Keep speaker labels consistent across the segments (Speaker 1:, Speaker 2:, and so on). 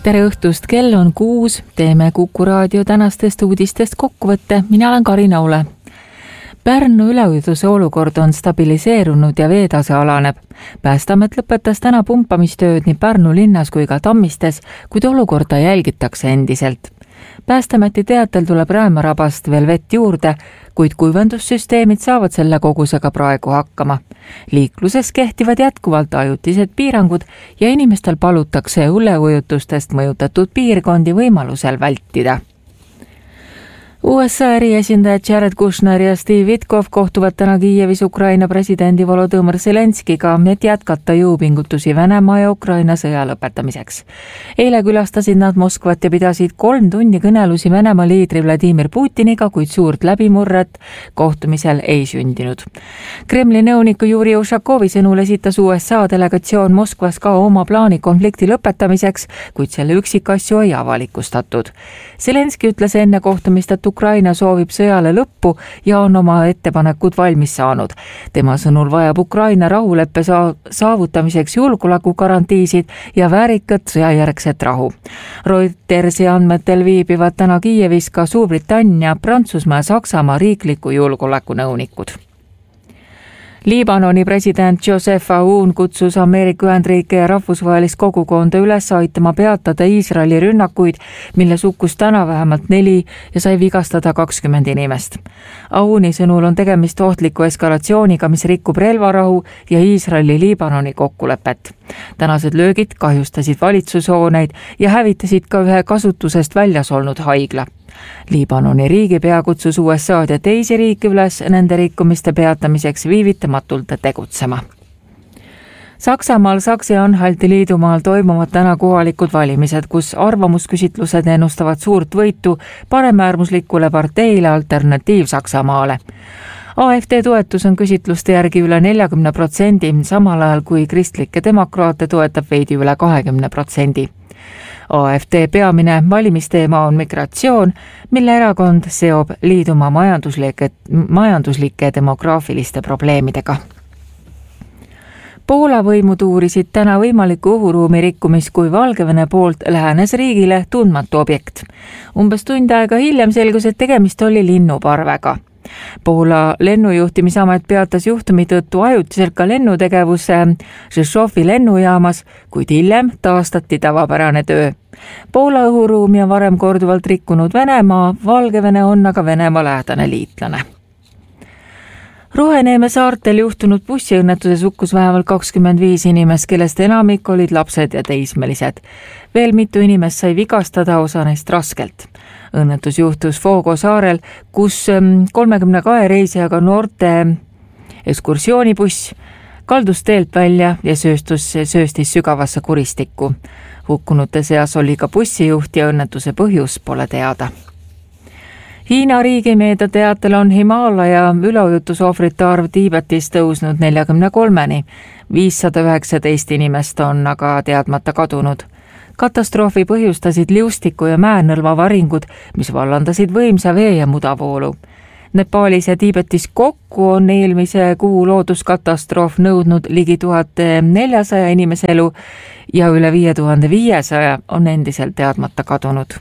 Speaker 1: Tere õhtust, kell on 6, teeme Kuku raadio tänastest uudistest kokkuvõtte, mina olen Karin Aule. Pärnu üleujutuse olukord on stabiliseerunud ja veetase alaneb. Päästeamet lõpetas täna pumpamistööd nii Pärnu linnas kui ka Tammistes, kuid olukorda jälgitakse endiselt. Päästeameti teatel tuleb Räämarabast veel vett juurde, kuid kuivendussüsteemid saavad selle kogusega praegu hakkama. Liikluses kehtivad jätkuvalt ajutised piirangud ja inimestel palutakse üleujutustest mõjutatud piirkondi võimalusel vältida. USA eriesindajad Jared Kushner ja Steve Witkoff kohtuvad täna Kiievis Ukraina presidendi Volodõmõr Zelenskiga, et jätkata jõupingutusi Venemaa ja Ukraina sõja lõpetamiseks. Eile külastasid nad Moskvat ja pidasid 3 tundi kõnelusi Venemaa liidri Vladimir Putiniga, kuid suurt läbimurret kohtumisel ei sündinud. Kremli nõuniku Juri Ušakovi sõnul esitas USA delegatsioon Moskvas ka oma plaani konflikti lõpetamiseks, kuid selle üksikasju ei avalikustatud. Zelenski ütles enne kohtumist, et Ukraina soovib sõjale lõppu ja on oma ettepanekud valmis saanud. Tema sõnul vajab Ukraina rahuleppe saavutamiseks julgeolekugarantiisid ja väärikat sõjajärgset rahu. Reutersi andmetel viibivad täna Kiievis ka Suurbritannia, Prantsusmaa ja Saksamaa riikliku julgeolekunõunikud. Liibanoni president Joseph Aoun kutsus Ameerika Ühendriike ja rahvusvahelist kogukonda üles aitama peatada Iisraeli rünnakuid, milles hukkus täna vähemalt 4 ja sai vigastada 20 inimest. Aouni sõnul on tegemist ohtliku eskalatsiooniga, mis rikub relvarahu ja Iisraeli-Liibanoni kokkulepet. Tänased löögid kahjustasid valitsushooneid ja hävitasid ka ühe kasutusest väljas olnud haigla. Liibanoni riigipea kutsus USA'd ja teisi riike üles nende rikkumiste peatamiseks viivitamatult tegutsema. Saksamaal Saksi-Anhalti liidumaal toimuvad täna kohalikud valimised, kus arvamusküsitlused ennustavad suurt võitu paremäärmuslikule parteile Alternatiiv Saksamaale. AFD toetus on küsitluste järgi üle 40%, samal ajal kui kristlikke demokraate toetab veidi üle 20%. AFD peamine valimisteema on migratsioon, mille erakond seob liidumaa majanduslike demograafiliste probleemidega. Poola võimud uurisid täna võimaliku õhuruumi rikkumist, kui Valgevene poolt lähenes riigile tundmatu objekt. Umbes tund aega hiljem selgus, et tegemist oli linnuparvega. Poola lennujuhtimisamet peatas juhtumi tõttu ajutiselt ka lennutegevuse Rzeszowi lennujaamas, kuid hiljem taastati tavapärane töö. Poola õhuruumi on varem korduvalt rikkunud Venemaa, Valgevene on aga Venemaa lähedane liitlane. Roheneeme saartel juhtunud bussiõnnetuses hukkus vähemalt 25 inimest, kellest enamik olid lapsed ja teismelised. Veel mitu inimest sai vigastada, osa neist raskelt. Õnnetus juhtus Fogo saarel, kus 32 reisijaga noorte ekskursioonibuss kaldus teelt välja ja sööstis sügavasse kuristikku. Hukkunute seas oli ka bussijuht ja õnnetuse põhjus pole teada. Hiina riigimeedia teatel on Himaalaja üleujutusohvrite arv Tiibetis tõusnud 43-ni. 519 inimest on aga teadmata kadunud. Katastroofi põhjustasid liustiku ja mäenõlva varingud, mis vallandasid võimsa vee ja mudavoolu. Nepaalis ja Tiibetis kokku on eelmise kuu looduskatastroof nõudnud ligi 1400 inimese elu ja üle 5500 on endiselt teadmata kadunud.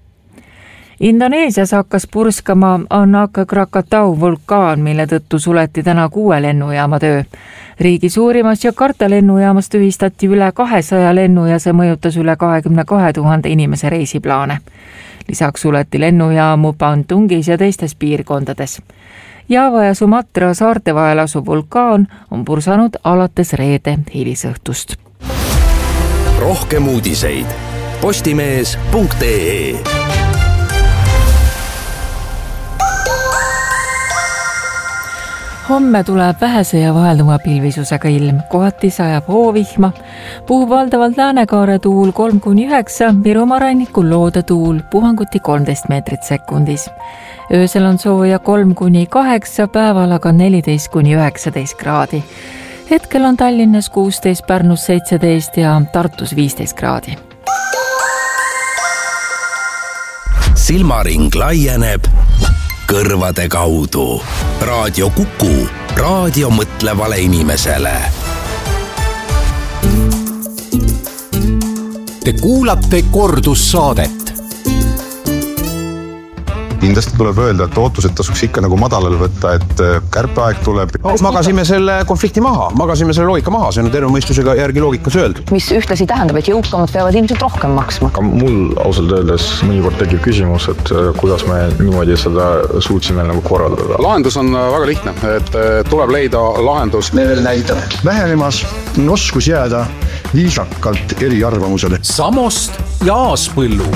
Speaker 1: Indoneesias hakkas purskama Anak Krakatau vulkaan, mille tõttu suleti täna 6 lennujaama töö. Riigi suurimas Jakarta lennujaamas tühistati üle 200 lennu ja see mõjutas üle 22 000 inimese reisiplaane. Lisaks suleti lennujaamu Bantungis ja teistes piirkondades. Java ja Sumatra saarte vahel asuv vulkaan on pursanud alates reede hilisõhtust.
Speaker 2: Rohkem uudiseid postimees.ee.
Speaker 1: Homme tuleb vähese ja vahelduva pilvisusega ilm, kohati sajab hoovihma, puhub valdavalt Läänekaare tuul 3-9, Virumaa rannikul loode tuul puhanguti 13 meetrit sekundis. Öösel on sooja 3-8, päeval aga 14-19 kraadi. Hetkel on Tallinnas 16, Pärnus 17 ja Tartus 15 kraadi.
Speaker 2: Silmaring laieneb kõrvade kaudu. Raadio Kuku, raadio mõtlevale inimesele. Te kuulate kordussaadet.
Speaker 3: Kindlasti tuleb öelda, et ootused tasuks ikka nagu madalale võtta, et kärpeaeg tuleb.
Speaker 4: Magasime selle konflikti maha, magasime selle loogika maha, see on terve mõistusega järgi loogikas öeldud.
Speaker 5: Mis ühtlasi tähendab, et jõukamad peavad ilmselt rohkem maksma.
Speaker 6: Mul ausalt öeldes mõnikord tekib küsimus, et kuidas me niimoodi seda suutsime nagu korraldada.
Speaker 7: Lahendus on väga lihtne, et tuleb leida lahendus.
Speaker 8: Level näitab vähenemas oskus jääda viisakalt eri arvamusele.
Speaker 2: Samost ja Aaspõllu.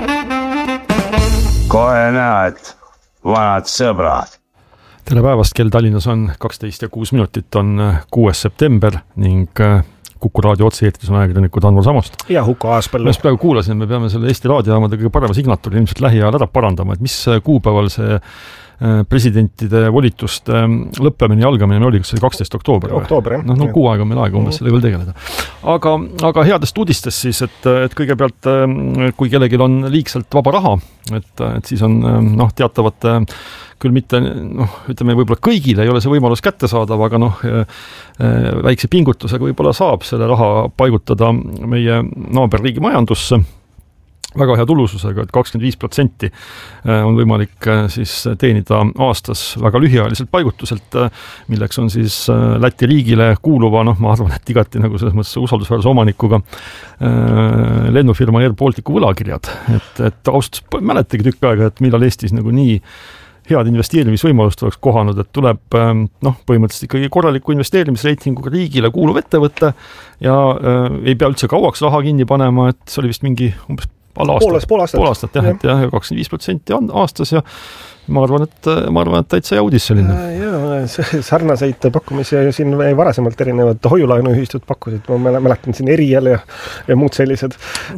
Speaker 9: Kohe näha, et vanad sõbrad.
Speaker 10: Tere päevast, kell Tallinnas on 12:06, on 6. september ning Kuku raadio otse-eetris on ajakirjanikud Anvar Samost.
Speaker 11: Ja Huko Aaspõllu.
Speaker 10: Me praegu kuulasin, me peame selle Eesti raadiojaamade kõige parema signaturi ilmselt lähiajal ära parandama, et mis kuupäeval see presidentide volituste lõppemine ja algamine oli, kas see 12. oktoober?
Speaker 11: Oktoober, jah.
Speaker 10: No kuu aega on meil aega umbes selle veel tegeleda. Aga headest uudistest siis, et kõigepealt, kui kellelgi on liigselt vaba raha, et siis on teatavate, küll mitte, ütleme võib-olla kõigile ei ole see võimalus kätte saadav, aga väikse pingutusega võib-olla saab selle raha paigutada meie naaberriigi majandusse. Väga hea tulususega, et 25% on võimalik siis teenida aastas väga lühiajaliselt paigutuselt, milleks on siis Läti riigile kuuluva, ma arvan, et igati nagu selles mõttes usaldusväärse omanikuga lennufirma Air Balticu võlakirjad. Et austus mäletagi tükk aega, et millal Eestis nagu nii head investeerimisvõimalust oleks kohanud, et tuleb põhimõtteliselt ikkagi korraliku investeerimisreitinguga riigile kuuluv ettevõtte ja ei pea üldse kauaks raha kinni panema, et see oli vist mingi umbes pool aastat jah, et 25% aastas ja ma arvan, et täitsa hea uudis selline.
Speaker 11: Sarnaseid pakkumisi siin varasemalt erinevad hoiulaenuühistud pakkusid, ma mäletan siin Erial ja muud sellised.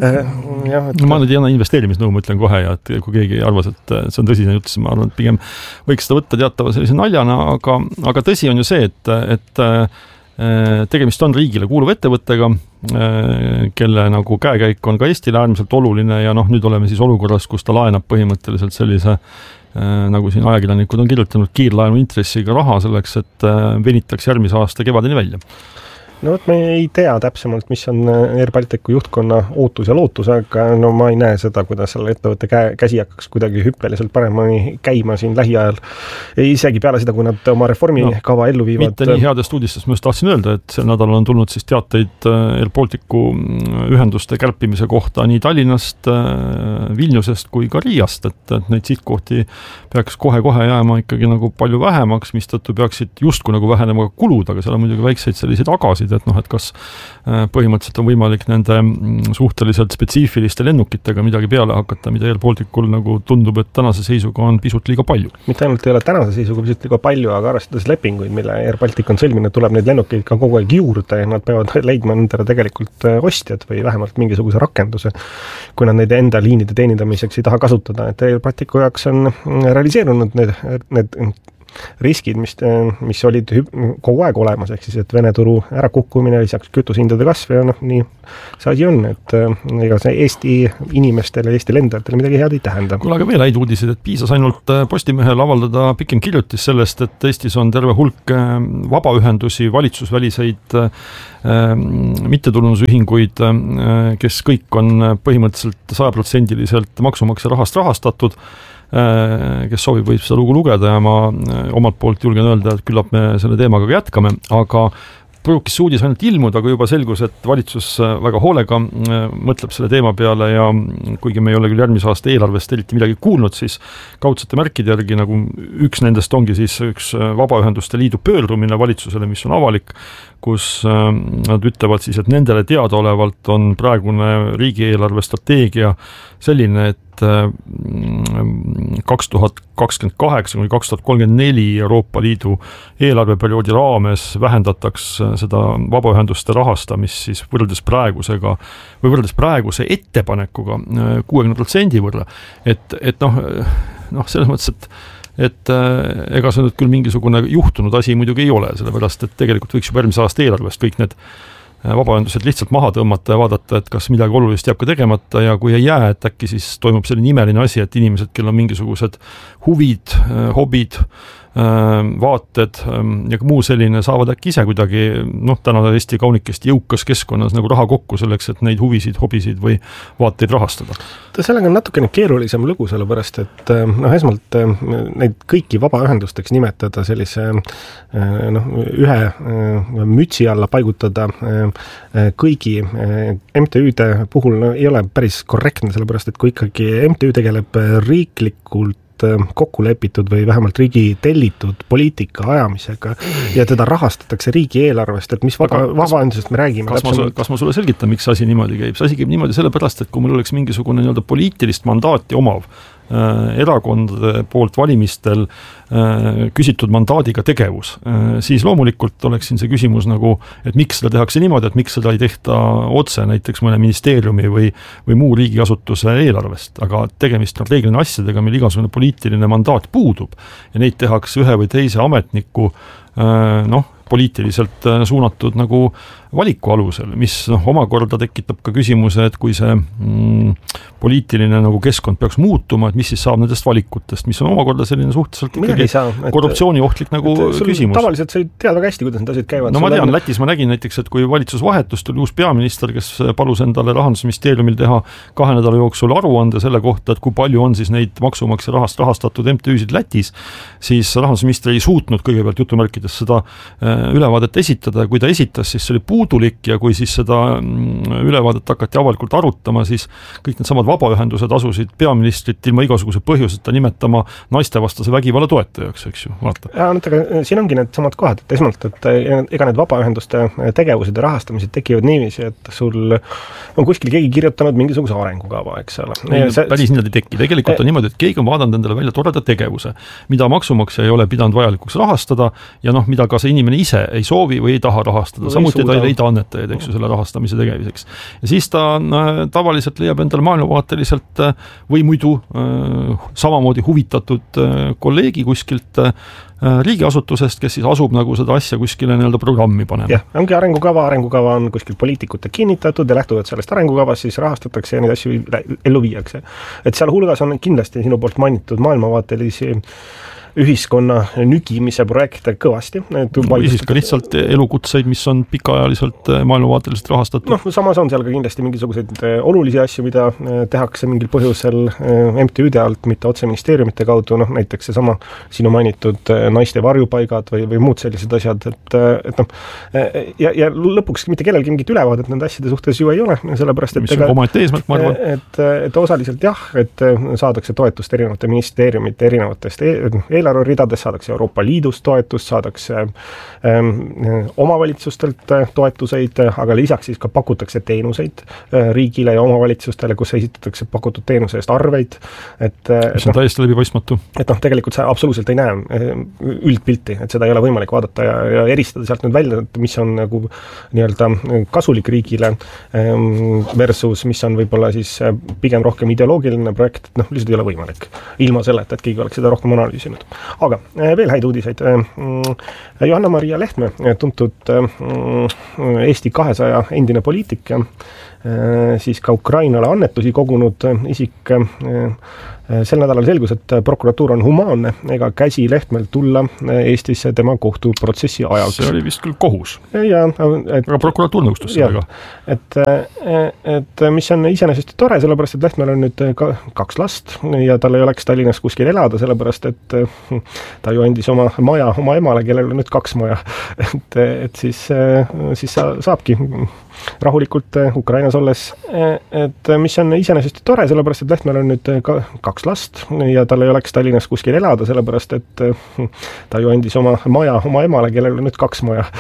Speaker 10: Ma nüüd ei anna investeerimisnõu, ma ütlen kohe ja et kui keegi arvas, et see on tõsine jutt, siis ma arvan, et pigem võiks seda võtta teatava sellise naljana, aga tõsi on ju see, et tegemist on riigile kuuluv ettevõttega, kelle nagu käekäik on ka Eestile äärmiselt oluline ja nüüd oleme siis olukorras, kus ta laenab põhimõtteliselt sellise, nagu siin ajakirjanikud on kirjutanud, kiirlaenu intressiga raha selleks, et venitaks järgmise aasta kevadeni välja.
Speaker 11: No me ei tea täpsemalt, mis on Air Balticu juhtkonna ootus ja lootus, aga ma ei näe seda, kuidas selle ettevõtte käsi hakkaks kuidagi hüppeliselt paremini käima siin lähiajal. Isegi peale seda, kui nad oma reformikava ellu viivad.
Speaker 10: Mitte nii headest uudistest, ma just tahtsin öelda, et sel nädalal on tulnud siis teateid Air Balticu ühenduste kärpimise kohta nii Tallinnast, Vilniusest kui ka Riiast, et neid sihtkohti peaks kohe-kohe jääma ikkagi nagu palju vähemaks, mistõttu peaksid justkui nagu vähenema kulud, aga seal on muidugi väikseid selliseid agasid, et kas põhimõtteliselt on võimalik nende suhteliselt spetsiifiliste lennukitega midagi peale hakata, mida Air Balticul nagu tundub, et tänase seisuga on pisut liiga palju.
Speaker 11: Mitte ainult ei ole tänase seisuga pisut liiga palju, aga arvestades lepinguid, mille Air Baltic on sõlminud, tuleb neid lennukeid ka kogu aeg juurde ja nad peavad leidma nendele tegelikult ostjad või vähemalt mingisuguse rakenduse, kui nad neid enda liinide teenindamiseks ei taha kasutada. Et Air Balticu jaoks on realiseerunud need riskid, mis olid kogu aeg olemas, ehk siis, et Vene turu ärakukkumine, lisaks kütusehindade kasv ja nii see asi on, et ega see Eesti inimestele, Eesti lendajatele midagi head ei tähenda.
Speaker 10: Kuule, aga veel häid uudiseid, et piisas ainult Postimehel avaldada pikem kirjutis sellest, et Eestis on terve hulk vabaühendusi, valitsusväliseid mittetulundusühinguid, kes kõik on põhimõtteliselt 100% maksumaksja rahast rahastatud, kes soovib, võib seda lugu lugeda ja ma omalt poolt julgen öelda, et küllap me selle teemaga jätkame, aga pruukis uudis ainult ilmuda, aga juba selgus, et valitsus väga hoolega mõtleb selle teema peale ja kuigi me ei ole küll järgmise aasta eelarvest eriti midagi kuulnud, siis kaudsete märkide järgi nagu üks nendest ongi siis üks Vabaühenduste Liidu pöördumine valitsusele, mis on avalik, kus nad ütlevad siis, et nendele teadaolevalt on praegune riigieelarve strateegia selline, et 2028 või 2034 Euroopa Liidu eelarveperioodi raames vähendataks seda vabaühenduste rahastamist siis võrreldes praeguse ettepanekuga 60% võrra. Et selles mõttes, et ega see nüüd küll mingisugune juhtunud asi muidugi ei ole, sellepärast, et tegelikult võiks juba järgmise aasta eelarvest kõik need vabaühendused lihtsalt maha tõmmata ja vaadata, et kas midagi olulist jääb ka tegemata ja kui ei jää, et äkki siis toimub selline imeline asi, et inimesed, kel on mingisugused huvid, hobid, vaated ja ka muu selline saavad äkki ise kuidagi täna Eesti kaunikest jõukas keskkonnas nagu raha kokku selleks, et neid huvisid, hobisid või vaateid rahastada.
Speaker 11: Sellega on natukene keerulisem lugu, sellepärast, et esmalt neid kõiki vabaühendusteks nimetada sellise ühe mütsi alla paigutada kõigi MTÜ-de puhul ei ole päris korrektne, sellepärast, et kui ikkagi MTÜ tegeleb riiklikult kokku lepitud või vähemalt riigi tellitud poliitika ajamisega ja teda rahastatakse riigieelarvest, et mis vabaühendusest me räägime.
Speaker 10: Kas ma sulle selgitan, miks asi niimoodi käib? See asi käib niimoodi sellepärast, et kui mul oleks mingisugune poliitilist mandaati omav erakondade poolt valimistel küsitud mandaadiga tegevus, siis loomulikult oleks siin see küsimus nagu, et miks seda tehakse niimoodi, et miks seda ei tehta otse näiteks mõne ministeeriumi või muu riigiasutuse eelarvest, aga tegemist on reeglina asjadega, meil igasugune poliitiline mandaat puudub ja neid tehakse ühe või teise ametniku poliitiliselt suunatud nagu valiku alusel, mis omakorda tekitab ka küsimuse, et kui see poliitiline nagu keskkond peaks muutuma, et mis siis saab nendest valikutest, mis on omakorda selline suhteliselt ikkagi korruptsiooniohtlik nagu küsimus.
Speaker 11: Tavaliselt sa tead väga hästi, kuidas need asjad käivad.
Speaker 10: No ma tean, Lätis ma nägin näiteks, et kui valitsus vahetus, tuli uus peaminister, kes palus endale Rahandusministeeriumil teha 2 nädala jooksul aruande selle kohta, et kui palju on siis neid maksumaksja rahast rahastatud MTÜ-sid Lätis, siis rahandusminister ei suutnud kõigepealt jutumärkides seda ülevaadet esitada ja kui ta esitas, siis see oli puudulik ja kui siis seda ülevaadet hakati avalikult arutama, siis kõik need samad vabaühendused asusid peaministrit ilma igasuguse põhjuseta nimetama naistevastase vägivalla toetajaks, eks ju, vaata.
Speaker 11: Ja, aga siin ongi need samad kohad, et esmalt, et ega need vabaühenduste tegevused ja rahastamised tekivad niiviisi, et sul on kuskil keegi kirjutanud mingisuguse arengukava, eks ole.
Speaker 10: Päris niimoodi teki. Tegelikult on niimoodi, et keegi on vaadanud endale välja toreda tegevuse, mida maksumaksja ei ole pidanud vajalikuks rahastada ja mida ka see inimene ise ei soovi või ei taha rahastada. Samuti ta ei leida annetajaid, eks ju, selle rahastamise tegemiseks. Ja siis ta tavaliselt leiab endale maailmavaateliselt või muidu samamoodi huvitatud kolleegi kuskilt riigiasutusest, kes siis asub nagu seda asja kuskile programmi panema.
Speaker 11: Jah, ongi arengukava on kuskil poliitikute kinnitatud ja lähtuvad sellest arengukavast, siis rahastatakse ja neid asju ellu viiakse. Et seal hulgas on kindlasti sinu poolt mainitud maailmavaatelisi ühiskonna nügimise projekte kõvasti.
Speaker 10: Siis ka lihtsalt elukutseid, mis on pikaajaliselt maailmavaateliselt rahastatud.
Speaker 11: Samas on seal ka kindlasti mingisuguseid olulisi asju, mida tehakse mingil põhjusel MTÜ-de alt, mitte otse ministeeriumite kaudu, näiteks see sama sinu mainitud naiste varjupaigad või muud sellised asjad, ja lõpuks mitte kellelgi mingit ülevaadet nende asjade suhtes ju ei ole, sellepärast,
Speaker 10: mis on omaette eesmärk, ma arvan.
Speaker 11: Et osaliselt jah, et saadakse toetust erinevate ministeeriumite erinevatest eelarveridades, saadakse Euroopa Liidust toetust, saadakse omavalitsustelt toetuseid, aga lisaks siis ka pakutakse teenuseid riigile ja omavalitsustele, kus esitatakse pakutud teenuse eest arveid.
Speaker 10: Mis on täiesti läbipaistmatu.
Speaker 11: Et tegelikult sa absoluutselt ei näe üldpilti, et seda ei ole võimalik vaadata ja eristada sealt nüüd välja, et mis on nagu nii-öelda kasulik riigile versus mis on võib-olla siis pigem rohkem ideoloogiline projekt, et lihtsalt ei ole võimalik. Ilma selleta, et keegi oleks seda rohkem analüüsinud. Aga veel häid uudiseid. Johanna-Maria Lehtme, tuntud Eesti 200 endine poliitik, siis ka Ukrainale annetusi kogunud isik. Sel nädalal selgus, et prokuratuur on humaanne ega käsi Lehtmel tulla Eestisse tema kohtuprotsessi ajaks.
Speaker 10: See oli vist küll kohus.
Speaker 11: Aga
Speaker 10: prokuratuur nõustus sellega.
Speaker 11: Et mis on iseenesest tore, sellepärast, et Lehtmel on nüüd 2 last ja tal ei oleks Tallinnas kuskil elada, sellepärast, et ta ju andis oma maja oma emale, kellel on nüüd 2 maja. Et siis saabki rahulikult Ukrainas olles, et mis on iseenesest tore, sellepärast, et Lehtmel on nüüd 2 last ja tal ei oleks Tallinnas kuskil elada, sellepärast, et ta ju andis oma maja oma emale, kellel on nüüd 2 maja.